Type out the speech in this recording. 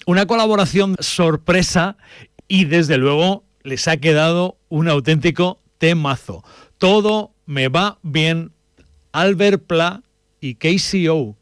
Una colaboración sorpresa y desde luego les ha quedado un auténtico temazo. Todo me va bien. Albert Pla y KCO.